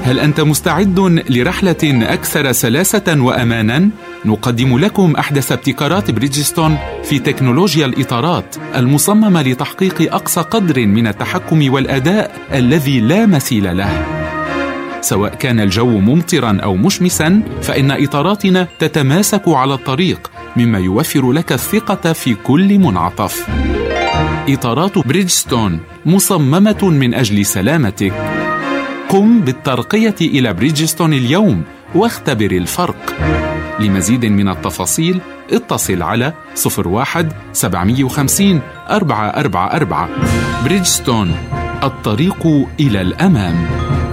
هل أنت مستعد لرحلة أكثر سلاسة وأماناً؟ نقدم لكم أحدث ابتكارات بريدجستون في تكنولوجيا الإطارات المصممة لتحقيق أقصى قدر من التحكم والأداء الذي لا مثيل له. سواء كان الجو ممطراً أو مشمساً، فإن إطاراتنا تتماسك على الطريق، مما يوفر لك الثقة في كل منعطف. إطارات بريدجستون مصممة من أجل سلامتك. قم بالترقية إلى بريدجستون اليوم واختبر الفرق. لمزيد من التفاصيل اتصل على 01-750-444. بريدجستون، الطريق إلى الأمام.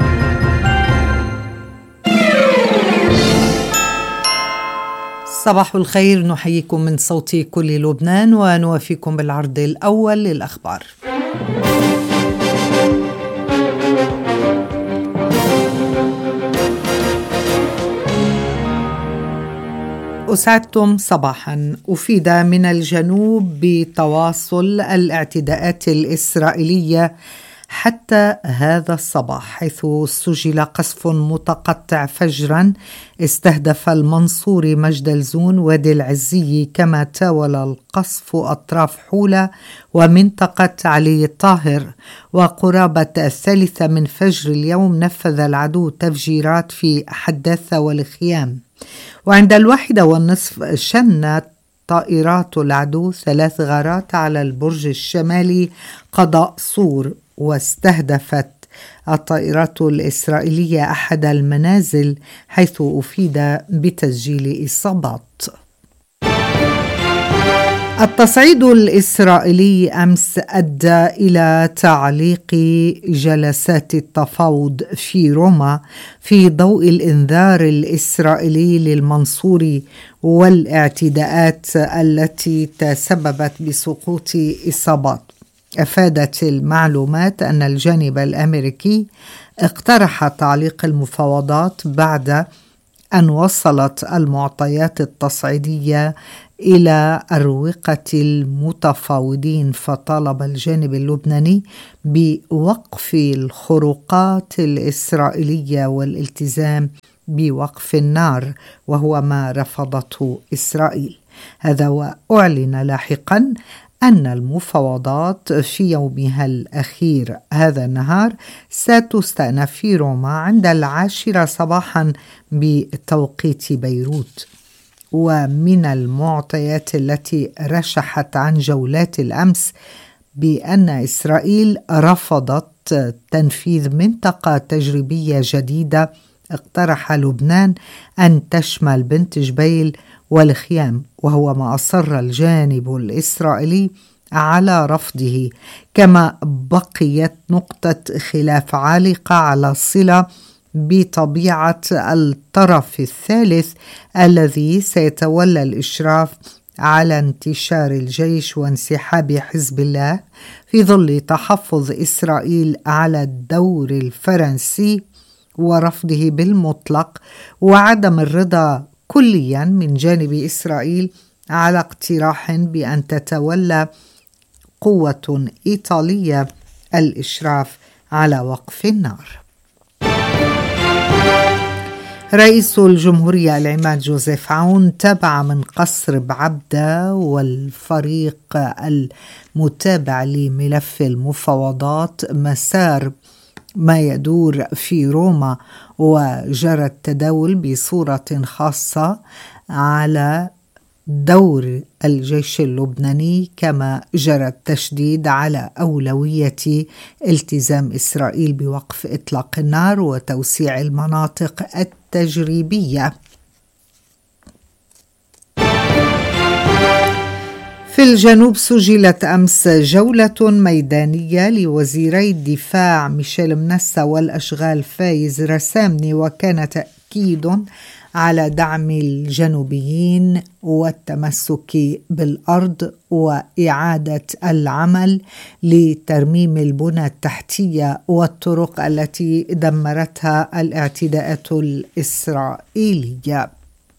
صباح الخير، نحييكم من صوت كل لبنان ونوافيكم بالعرض الأول للأخبار. أسعدتم صباحا. أفيد من الجنوب بتواصل الاعتداءات الإسرائيلية حتى هذا الصباح، حيث سجل قصف متقطع فجرا استهدف المنصوري، مجدلزون، وادي العزي، كما تاول القصف أطراف حولة ومنطقة علي الطاهر. وقرابة 3 من فجر اليوم نفذ العدو تفجيرات في حداثة والخيام. وعند 1:30 شنت طائرات العدو 3 غارات على البرج الشمالي قضاء صور، واستهدفت الطائرات الإسرائيلية أحد المنازل، حيث أفيد بتسجيل إصابات. التصعيد الإسرائيلي أمس أدى إلى تعليق جلسات التفاوض في روما في ضوء الإنذار الإسرائيلي للمنصوري والاعتداءات التي تسببت بسقوط إصابات. أفادت المعلومات أن الجانب الأمريكي اقترح تعليق المفاوضات بعد أن وصلت المعطيات التصعيدية إلى أروقة المتفاوضين، فطالب الجانب اللبناني بوقف الخروقات الإسرائيلية والالتزام بوقف النار، وهو ما رفضته إسرائيل. هذا وأعلن لاحقا أن المفاوضات في يومها الأخير هذا النهار ستستأنف في روما عند 10 صباحا بتوقيت بيروت. ومن المعطيات التي رشحت عن جولات الأمس بأن إسرائيل رفضت تنفيذ منطقة تجريبية جديدة اقترح لبنان أن تشمل بنت جبيل والخيام، وهو ما أصر الجانب الإسرائيلي على رفضه. كما بقيت نقطة خلاف عالقة على صلة بطبيعة الطرف الثالث الذي سيتولى الإشراف على انتشار الجيش وانسحاب حزب الله، في ظل تحفظ إسرائيل على الدور الفرنسي ورفضه بالمطلق، وعدم الرضا كليا من جانب إسرائيل على اقتراح بأن تتولى قوة إيطالية الإشراف على وقف النار. رئيس الجمهورية العماد جوزيف عون تابع من قصر بعبدة والفريق المتابع لملف المفاوضات مسار ما يدور في روما، وجرى التداول بصورة خاصة على دور الجيش اللبناني، كما جرى التشديد على أولوية التزام إسرائيل بوقف إطلاق النار وتوسيع المناطق التجريبية. في الجنوب سجلت أمس جولة ميدانية لوزيري الدفاع ميشيل منسى والأشغال فايز رسامني، وكان تأكيد على دعم الجنوبيين والتمسك بالأرض وإعادة العمل لترميم البنى التحتية والطرق التي دمرتها الاعتداءات الإسرائيلية.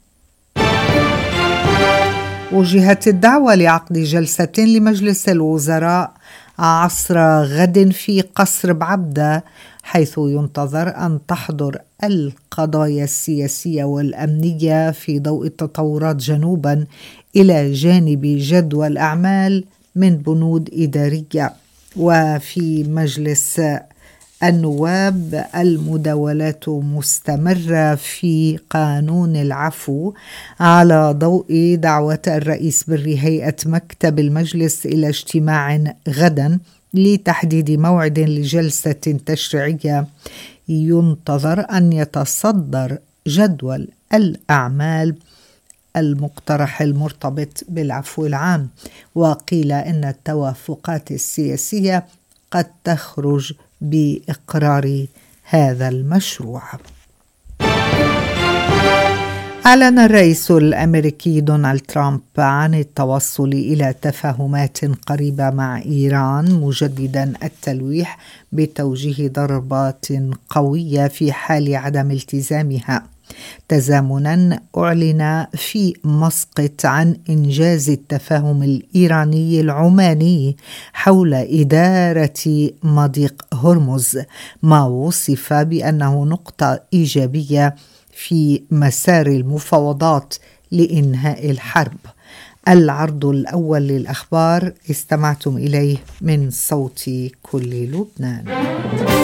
وجهت الدعوة لعقد جلسة لمجلس الوزراء عصر غد في قصر بعبدة حيث ينتظر أن تحضر القضايا السياسية والأمنية في ضوء التطورات جنوبا إلى جانب جدول أعمال من بنود إدارية. وفي مجلس النواب المداولات مستمرة في قانون العفو على ضوء دعوة الرئيس بري هيئة مكتب المجلس إلى اجتماع غدا لتحديد موعد لجلسة تشريعية. ينتظر أن يتصدر جدول الأعمال المقترح المرتبط بالعفو العام، وقيل إن التوافقات السياسية قد تخرج بإقرار هذا المشروع. أعلن الرئيس الأمريكي دونالد ترامب عن التوصل إلى تفاهمات قريبة مع إيران، مجددا التلويح بتوجيه ضربات قوية في حال عدم التزامها. تزامنا أعلن في مسقط عن إنجاز التفاهم الإيراني العماني حول إدارة مضيق هرمز، ما وصف بأنه نقطة إيجابية في مسار المفاوضات لإنهاء الحرب. العرض الأول للأخبار استمعتم إليه من صوت كل لبنان.